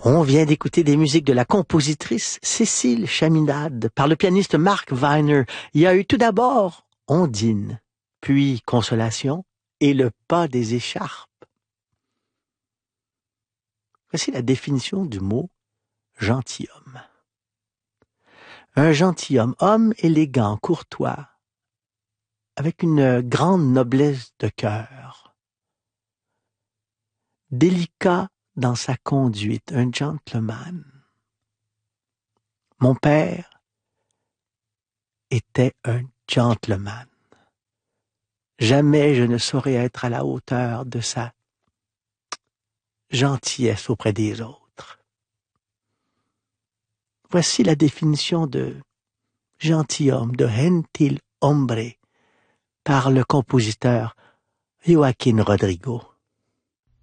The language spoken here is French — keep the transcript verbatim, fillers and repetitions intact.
On vient d'écouter des musiques de la compositrice Cécile Chaminade par le pianiste Mark Weiner. Il y a eu tout d'abord Ondine, puis Consolation et le pas des écharpes. Voici la définition du mot gentilhomme. Un gentilhomme, homme élégant, courtois, avec une grande noblesse de cœur, délicat dans sa conduite, un gentleman. Mon père était un gentleman. Jamais je ne saurais être à la hauteur de sa gentillesse auprès des autres. Voici la définition de gentilhomme, de gentil hombre, par le compositeur Joaquín Rodrigo.